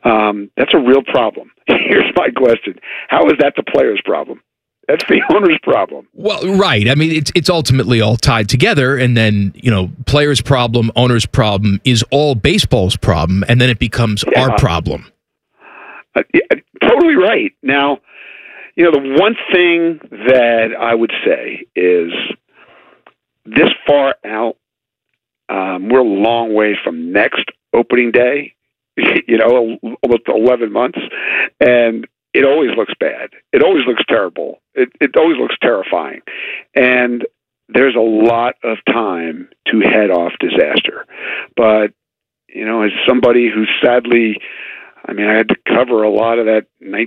That's a real problem. Here's my question. How is that the player's problem? That's the owner's problem. Well, right. I mean, it's ultimately all tied together, and then, player's problem, owner's problem is all baseball's problem, and then it becomes our problem. Totally right. Now, the one thing that I would say is this far out, we're a long way from next opening day, almost 11 months, and it always looks bad. It always looks terrible. It always looks terrifying. And there's a lot of time to head off disaster. But, as somebody who sadly, I had to cover a lot of that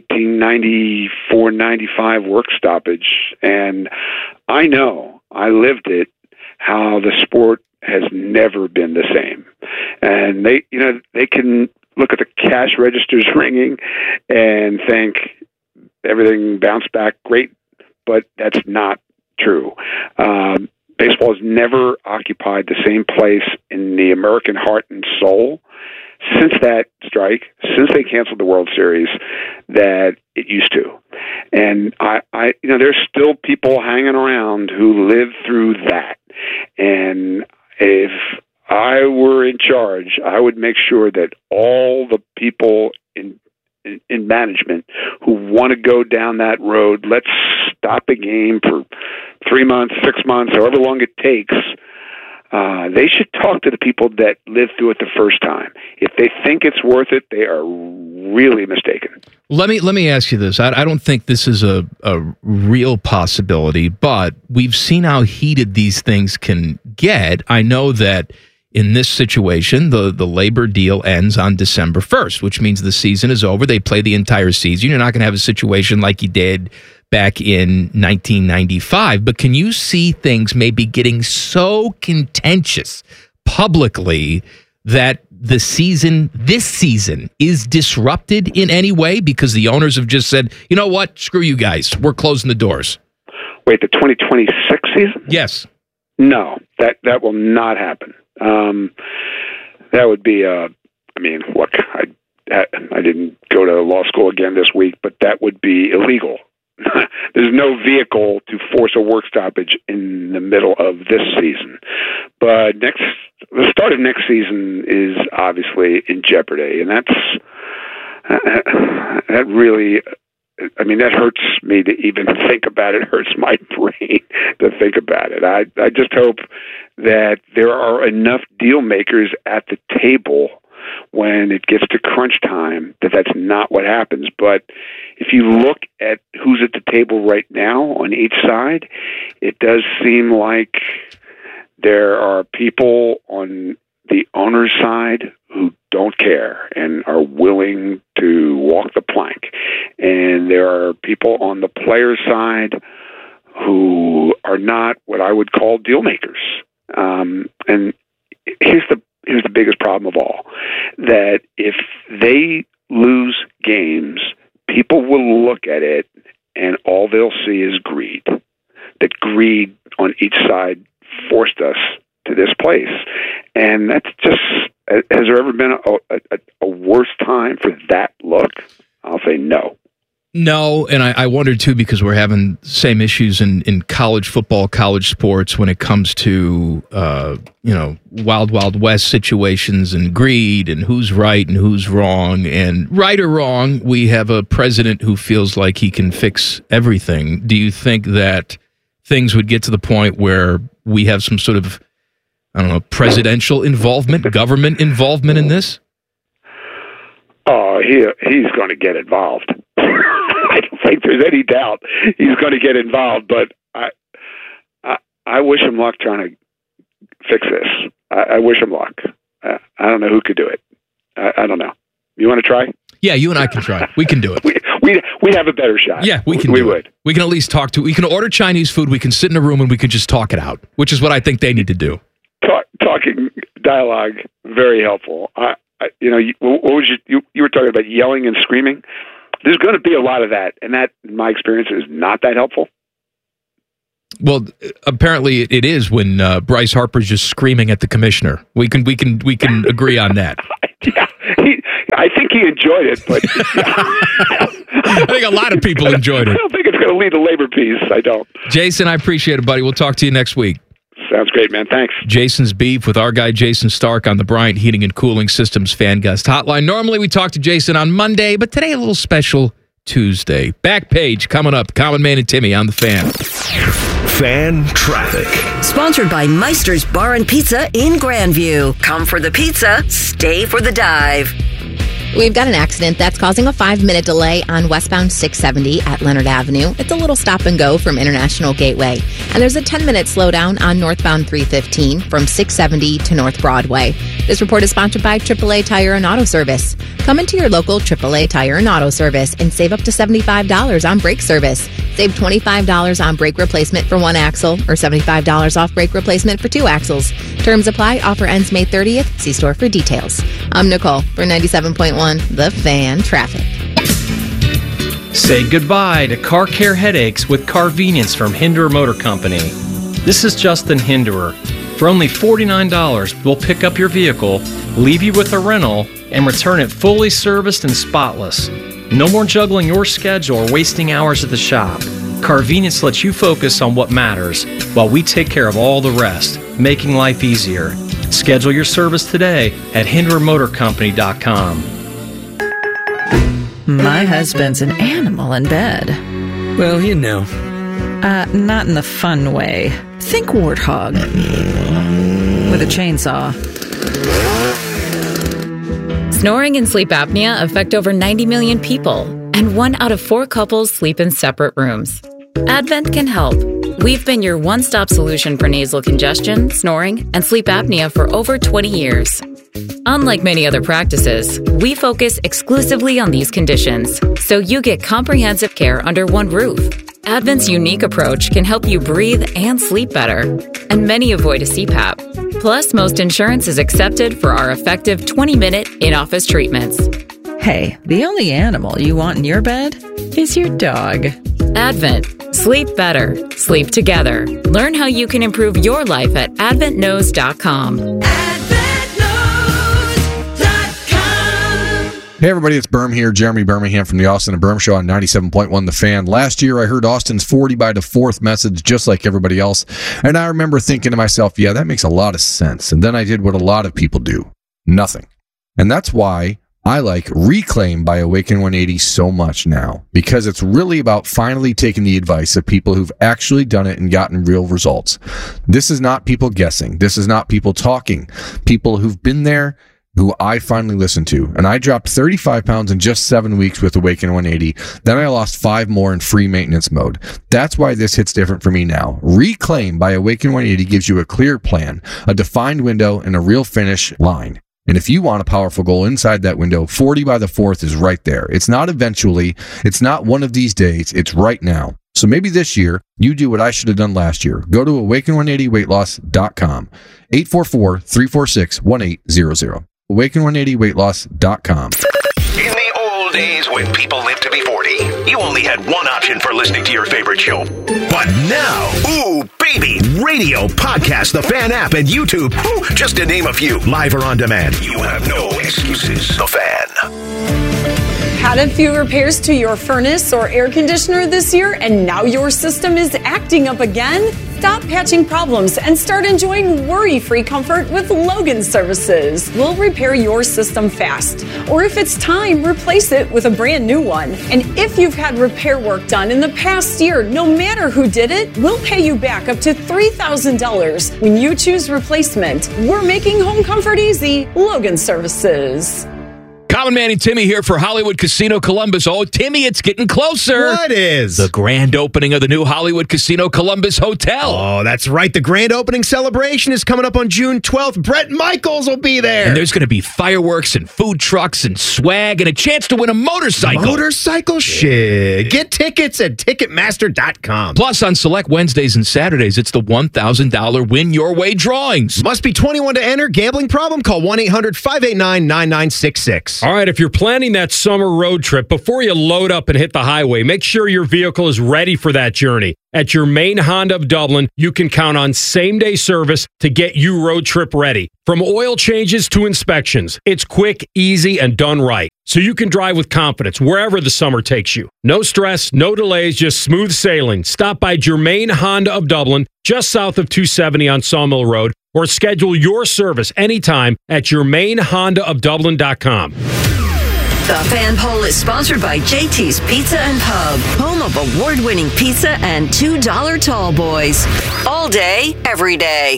1994-95 work stoppage. And I know, I lived it, how the sport has never been the same. And they can look at the cash registers ringing and think everything bounced back great, but that's not true. Baseball has never occupied the same place in the American heart and soul since that strike, since they canceled the World Series, that it used to. And there's still people hanging around who lived through that. And if I were in charge, I would make sure that all the people in management who want to go down that road, let's stop a game for 3 months, 6 months, however long it takes, they should talk to the people that lived through it the first time. If they think it's worth it, they are really mistaken. Let me ask you this. I don't think this is a real possibility, but we've seen how heated these things can get. I know that in this situation, the labor deal ends on December 1st, which means the season is over. They play the entire season. You're not going to have a situation like you did back in 1995. But can you see things maybe getting so contentious publicly that this season is disrupted in any way because the owners have just said, you know what, screw you guys, we're closing the doors? Wait, the 2026 season? Yes. No, that will not happen. That would be look, I didn't go to law school again this week, but that would be illegal. There's no vehicle to force a work stoppage in the middle of this season. But the start of next season is obviously in jeopardy, and that really, that hurts me to even think about it. It hurts my brain to think about it. I just hope that there are enough deal makers at the table when it gets to crunch time that's not what happens. But if you look at who's at the table right now on each side, it does seem like there are people on the owner's side who don't care and are willing to walk the plank. And there are people on the player's side who are not what I would call deal makers. And here's the biggest problem of all, that if they lose games, people will look at it and all they'll see is greed. That greed on each side forced us to this place. And that's just, has there ever been a worse time for that look? I'll say no. No, and I wonder, too, because we're having the same issues in college football, college sports when it comes to, wild, wild west situations and greed and who's right and who's wrong. And right or wrong, we have a president who feels like he can fix everything. Do you think that things would get to the point where we have some sort of, presidential involvement, government involvement in this? Oh, he's going to get involved. I don't think there's any doubt he's going to get involved, but I wish him luck trying to fix this. I wish him luck. I don't know who could do it. I don't know. You want to try? Yeah, you and I can try. We can do it. We'd have a better shot. Yeah, we would. We can at least talk to. We can order Chinese food. We can sit in a room and we can just talk it out, which is what I think they need to do. Talking dialogue, very helpful. What was you were talking about yelling and screaming? There's going to be a lot of that, and that, in my experience, is not that helpful. Well, apparently it is when Bryce Harper's just screaming at the commissioner. We can agree on that. Yeah, I think he enjoyed it, but I think a lot of people enjoyed it. I don't think it's going to lead to labor peace. I don't. Jason, I appreciate it, buddy. We'll talk to you next week. Sounds great, man. Thanks. Jason's beef with our guy Jason Stark on the Bryant Heating and Cooling Systems Fan Guest Hotline. Normally we talk to Jason on Monday, but today a little special Tuesday. Back page coming up. Common Man and Timmy on the Fan. Fan Traffic. Sponsored by Meister's Bar and Pizza in Grandview. Come for the pizza, stay for the dive. We've got an accident that's causing a 5-minute delay on westbound 670 at Leonard Avenue. It's a little stop and go from International Gateway. And there's a 10-minute slowdown on northbound 315 from 670 to North Broadway. This report is sponsored by AAA Tire and Auto Service. Come into your local AAA Tire and Auto Service and save up to $75 on brake service. Save $25 on brake replacement for one axle or $75 off brake replacement for two axles. Terms apply. Offer ends May 30th. See store for details. I'm Nicole for 97.1 The Fan Traffic. Say goodbye to car care headaches with Carvenience from Hinderer Motor Company. This is Justin Hinderer. For only $49, we'll pick up your vehicle, leave you with a rental, and return it fully serviced and spotless. No more juggling your schedule or wasting hours at the shop. Carvenience lets you focus on what matters while we take care of all the rest, making life easier. Schedule your service today at HindererMotorCompany.com. My husband's an animal in bed. Well, you know. Not in the fun way. Think warthog. With a chainsaw. Snoring and sleep apnea affect over 90 million people, and 1 out of 4 couples sleep in separate rooms. Advent can help. We've been your one-stop solution for nasal congestion, snoring, and sleep apnea for over 20 years. Unlike many other practices, we focus exclusively on these conditions, so you get comprehensive care under one roof. Advent's unique approach can help you breathe and sleep better, and many avoid a CPAP. Plus, most insurance is accepted for our effective 20-minute in-office treatments. Hey, the only animal you want in your bed is your dog. Advent. Sleep better. Sleep together. Learn how you can improve your life at AdventKnows.com. Hey everybody, it's Berm here, Jeremy Birmingham from the Austin and Berm Show on 97.1 The Fan. Last year I heard Austin's 40 by the 4th message just like everybody else, and I remember thinking to myself, yeah, that makes a lot of sense. And then I did what a lot of people do, nothing. And that's why I like Reclaim by Awaken 180 so much now, because it's really about finally taking the advice of people who've actually done it and gotten real results. This is not people guessing. This is not people talking. People who've been there, who I finally listened to. And I dropped 35 pounds in just 7 weeks with Awaken 180. Then I lost 5 more in free maintenance mode. That's why this hits different for me now. Reclaim by Awaken 180 gives you a clear plan, a defined window, and a real finish line. And if you want a powerful goal inside that window, 40 by the 4th is right there. It's not eventually. It's not one of these days. It's right now. So maybe this year, you do what I should have done last year. Go to awaken180weightloss.com. 844-346-1800. awaken180weightloss.com. In the old days when people lived to be 40, you only had one option for listening to your favorite show. But now, ooh, baby, radio, podcast, the Fan app, and YouTube, ooh, just to name a few, live or on demand. You have no excuses. The Fan. Had a few repairs to your furnace or air conditioner this year, and now your system is acting up again? Stop patching problems and start enjoying worry-free comfort with Logan Services. We'll repair your system fast, or if it's time, replace it with a brand new one. And if you've had repair work done in the past year, no matter who did it, we'll pay you back up to $3,000 when you choose replacement. We're making home comfort easy. Logan Services. Common Man and Timmy here for Hollywood Casino Columbus. Oh, Timmy, it's getting closer. What is? The grand opening of the new Hollywood Casino Columbus Hotel. Oh, that's right. The grand opening celebration is coming up on June 12th. Bret Michaels will be there. And there's going to be fireworks and food trucks and swag and a chance to win a motorcycle. Motorcycle shit. Get tickets at Ticketmaster.com. Plus, on select Wednesdays and Saturdays, it's the $1,000 Win Your Way drawings. Must be 21 to enter. Gambling problem? Call 1-800-589-9966. All right, if you're planning that summer road trip, before you load up and hit the highway, make sure your vehicle is ready for that journey. At your main Honda of Dublin, you can count on same-day service to get you road trip ready. From oil changes to inspections, it's quick, easy, and done right. so you can drive with confidence wherever the summer takes you. No stress, no delays, just smooth sailing. Stop by Germain Honda of Dublin, just south of 270 on Sawmill Road, or schedule your service anytime at germainhondaofdublin.com. The Fan Poll is sponsored by JT's Pizza and Pub, home of award-winning pizza and $2 tall boys. All day, every day.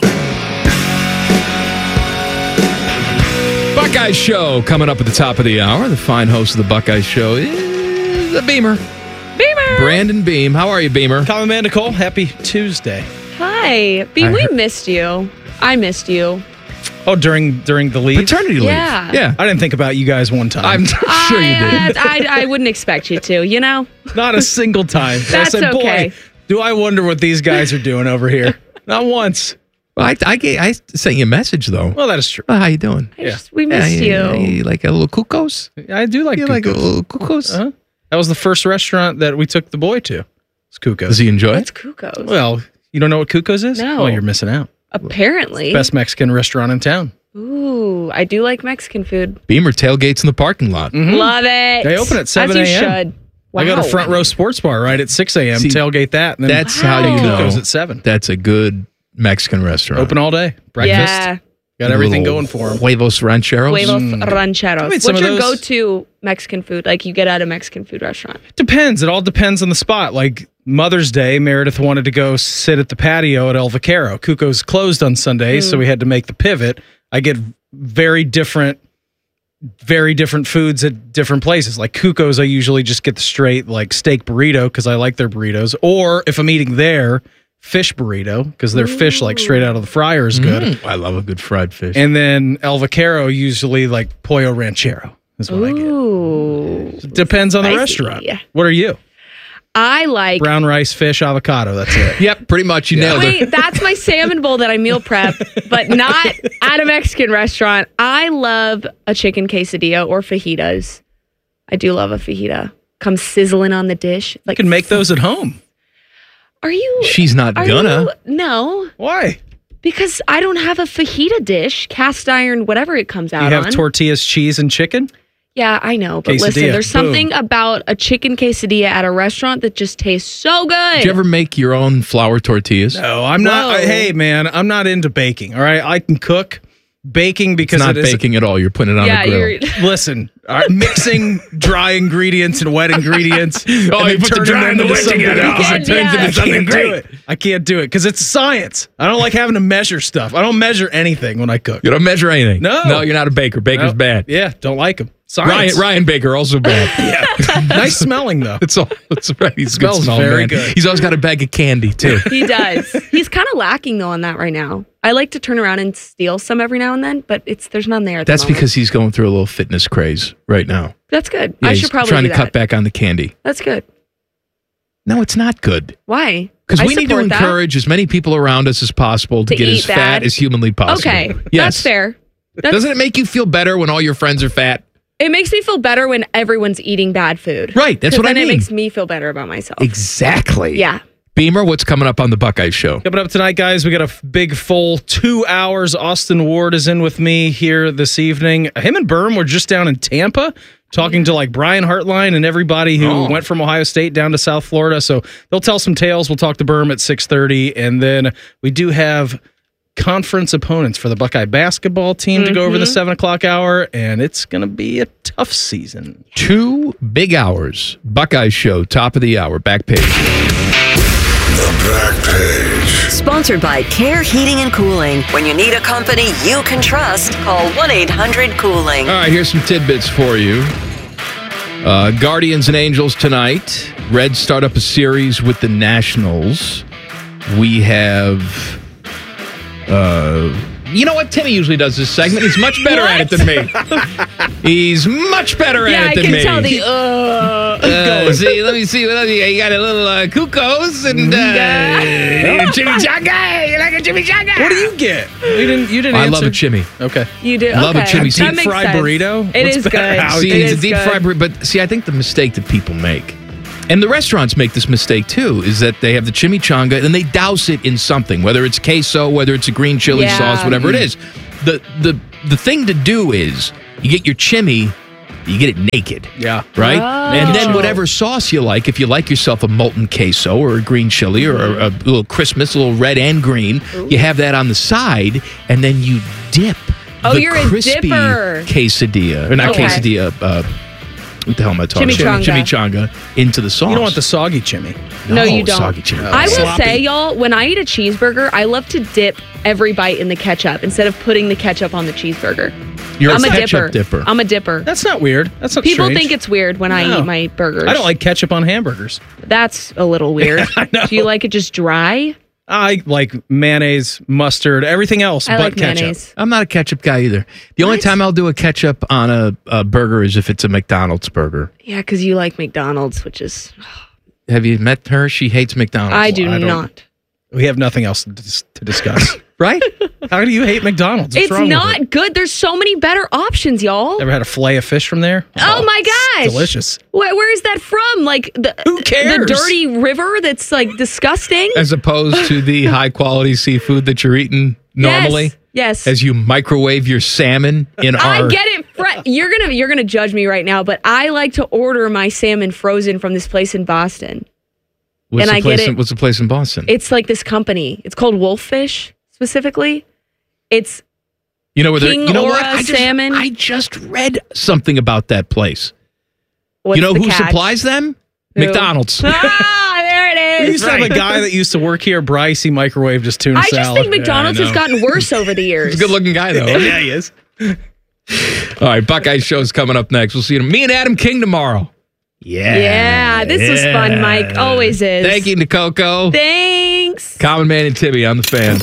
Buckeye Show coming up at the top of the hour. The fine host of the Buckeye Show is the Beamer. Brandon Beam. How are you, Beamer? Colin Man Nicole, happy Tuesday. Hi. Beam, we missed you. I missed you. Oh, during the leave? Paternity leave. Yeah. I didn't think about you guys one time. I'm sure you did. I wouldn't expect you to, you know? Not a single time. That's I said, okay. Boy, do I wonder what these guys are doing over here. Not once. Well, I sent you a message, though. Well, that is true. Well, how you doing? We missed you. You like a little Cuco's? I do like You Cuco's. like a little Cuco's? Uh-huh. That was the first restaurant that we took the boy to. It's Cuco's. Does he enjoy it? What's Cuco's? Well, you don't know what Cuco's is? No. Oh, you're missing out. Apparently. Best Mexican restaurant in town. Ooh, I do like Mexican food. Beamer tailgates in the parking lot. Love it. They open at 7 As you a.m. should. Wow. I go to Front Row Sports Bar right at 6 a.m. See, tailgate that. And then That's how you know Cuco's at 7. that's a good Mexican restaurant. Open all day. Breakfast. Yeah. Got everything Little going for them. Huevos rancheros. Huevos rancheros. made some What's of your those. go-to Mexican food? Like you get at a Mexican food restaurant? Depends. It all depends on the spot. Like Mother's Day, Meredith wanted to go sit at the patio at El Vaquero. Cuco's closed on Sundays, so we had to make the pivot. I get very different foods at different places. Like Cuco's, I usually just get the straight like steak burrito because I like their burritos. Or if I'm eating there, fish burrito because their fish like straight out of the fryer is good. I love a good fried fish. And then El Vaquero usually like pollo ranchero is what I get. Depends on the Spicy. restaurant. What are you? I like... Brown rice, fish, avocado. That's it. Yep, pretty much. You nailed it. Wait, that's my salmon bowl that I meal prep, but not at a Mexican restaurant. I love a chicken quesadilla or fajitas. I do love a fajita. Comes sizzling on the dish. You can make those at home. Are you... She's not gonna. No. Why? Because I don't have a fajita dish, cast iron, whatever it comes You out have on. tortillas, cheese, and chicken? Yeah, I know. But listen, Quesadilla. there's Boom. something about a chicken quesadilla at a restaurant that just tastes so good. Did you ever make your own flour tortillas? No, I'm not. Hey, man, I'm not into baking. All right, I can cook. Baking because It's not it is baking at all. You're putting it on a grill. Listen, mixing dry ingredients and wet ingredients. Oh, and you then put the turning dry them and the into wet something together. else. Oh, it turns into something great. I can't do it because it's science. I don't like having to measure stuff. I don't measure anything when I cook. You don't measure anything. No, you're not a baker. Baker's No. bad. Yeah, don't like them. Science. Ryan Baker also bad. Yeah, nice smelling though. It's right. He's a good Smells smell, very man. good. He's always got a bag of candy too. He does. He's kind of lacking though on that right now. I like to turn around and steal some every now and then, but there's none there. At That's the moment. because he's going through a little fitness craze right now. That's good. Yeah, I he's should probably trying do to that. cut back on the candy. That's good. No, it's not good. Why? Because I we need to support that. encourage as many people around us as possible to To get eat as fat bad. as humanly possible. Okay, Yes. that's fair. Doesn't it make you feel better when all your friends are fat? It makes me feel better when everyone's eating bad food. Right, that's 'Cause what I then mean. it makes me feel better about myself. Exactly. Yeah. Beamer, what's coming up on the Buckeye Show? Coming up tonight, guys, we got a big full 2 hours. Austin Ward is in with me here this evening. Him and Berm were just down in Tampa talking to like Brian Hartline and everybody who went from Ohio State down to South Florida. So they'll tell some tales. We'll talk to Berm at 6:30. And then we do have conference opponents for the Buckeye basketball team to go over the 7 o'clock hour. And it's going to be a tough season. 2 big hours. Buckeye Show, top of the hour, back page. The Back Page. Sponsored by Care Heating and Cooling. When you need a company you can trust, call 1-800-COOLING. All right, here's some tidbits for you. Guardians and Angels tonight. Reds start up a series with the Nationals. We have... you know what? Timmy usually does this segment. He's much better at it than me. He's much better Yeah, at it I than me. can tell the See, let me see what else you got. A little Cuco's and chimichanga. You like a chimichanga? What do you get? You didn't I answer. love a chimmy. Okay. You do. Love a okay. chimmy. That Deep makes fried sense. burrito? It What's is better? good. See, It it's a is deep good. fried burrito, but see, I think the mistake that people make, and the restaurants make this mistake too, is that they have the chimichanga and they douse it in something, whether it's queso, whether it's a green chili Yeah. sauce, whatever it is. The thing to do is you get your chimmy You get it naked. Yeah. Right? Oh. And then whatever sauce you like, if you like yourself a molten queso or a green chili or a little Christmas, a little red and green, you have that on the side, and then you dip the you're crispy a dipper. quesadilla. Or not Okay. quesadilla, what the hell am I talking about? Chimichanga into the sauce. You don't want the soggy chimmy. No, you don't. Soggy chimichanga. I will Sloppy. say, y'all, when I eat a cheeseburger, I love to dip every bite in the ketchup instead of putting the ketchup on the cheeseburger. You're I'm a a ketchup dipper. dipper. I'm a dipper. That's not weird. That's not People strange. think it's weird when I No. eat my burgers. I don't like ketchup on hamburgers. That's a little weird. I know. Do you like it just dry? I like mayonnaise, mustard, everything else I but like ketchup. mayonnaise. I'm not a ketchup guy either. The only time I'll do a ketchup on a burger is if it's a McDonald's burger. Yeah, because you like McDonald's, which is Have you met her? She hates McDonald's. I do don't- not. We have nothing else to discuss. Right? How do you hate McDonald's? What's It's wrong with it? not good. There's so many better options, y'all. Ever had a fillet of fish from there? Oh my gosh. Delicious. Where is that from? Like Who cares? The dirty river that's like disgusting. As opposed to the high quality seafood that you're eating normally. Yes. As you microwave your salmon in I our. get it. You're gonna judge me right now, but I like to order my salmon frozen from this place in Boston. What's and the I place get it. What's the place in Boston? It's like this company. It's called Wolffish specifically. It's You know where they're. King You know what? Aura salmon. I just read something about that place. What's you know the who catch? supplies them? Who? McDonald's. Ah, there it We is. used to have a guy that used to work here, Bryce. He microwaved his tuna I just salad. think McDonald's Yeah, I has know. gotten worse over the years. He's a good looking guy, though. Yeah, he is. All right, Buckeye Show's coming up next. We'll see you. Me and Adam King tomorrow. Yeah. Yeah, this was fun, Mike. Always is. Thank you, Nicoko. Thanks. Common Man and Timmy on the Fan.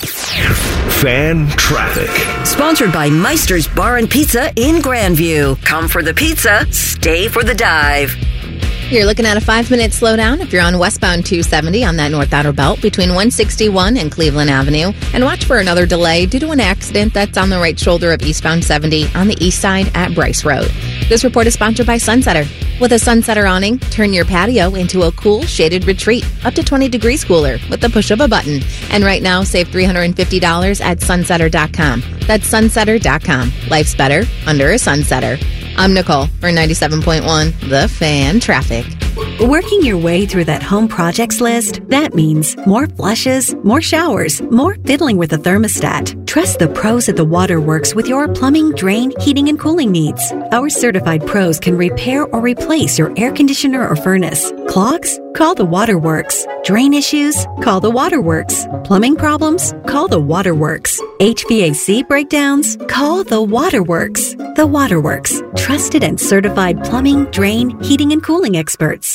Fan traffic. Sponsored by Meister's Bar and Pizza in Grandview. Come for the pizza, stay for the dive. You're looking at a 5-minute slowdown if you're on westbound 270 on that North Outer Belt between 161 and Cleveland Avenue. And watch for another delay due to an accident that's on the right shoulder of eastbound 70 on the east side at Bryce Road. This report is sponsored by Sunsetter. With a Sunsetter awning, turn your patio into a cool, shaded retreat, up to 20 degrees cooler with the push of a button. And right now, save $350 at sunsetter.com. That's sunsetter.com. Life's better under a Sunsetter. I'm Nicole for 97.1 The Fan Traffic. Working your way through that home projects list, that means more flushes, more showers, more fiddling with the thermostat. Trust the pros at the Waterworks with your plumbing, drain, heating, and cooling needs. Our certified pros can repair or replace your air conditioner or furnace. Clogs? Call the Waterworks. Drain issues? Call the Waterworks. Plumbing problems? Call the Waterworks. HVAC breakdowns? Call the Waterworks. The Waterworks. Trusted and certified plumbing, drain, heating, and cooling experts.